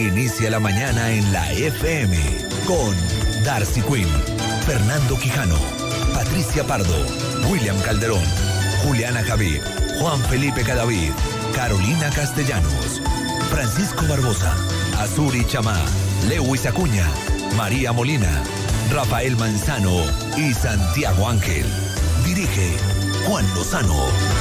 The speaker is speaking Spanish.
Inicia la mañana en la FM con Darcy Quinn, Fernando Quijano, Patricia Pardo, William Calderón, Juliana Javid, Juan Felipe Cadavid, Carolina Castellanos, Francisco Barbosa, Azuri Chamá, Lewis Acuña, María Molina, Rafael Manzano y Santiago Ángel. Dirige Juan Lozano.